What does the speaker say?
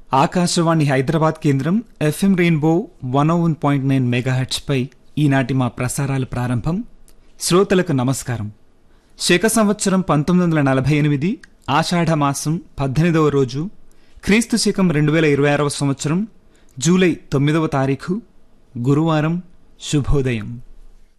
ఆకాశవాణి హైదరాబాద్ కేంద్రం FM rainbow 101.9 megahertz పై ఈనాటి మా ప్రసారాలు ప్రారంభం. శ్రోతలకు నమస్కారం. శక సంవత్సరం 1948 ఆషాఢమాసం 18వ రోజు, క్రీస్తు శకం 2026 సంవత్సరం జూలై 9వ తారీఖు, గురువారం. శుభోదయం.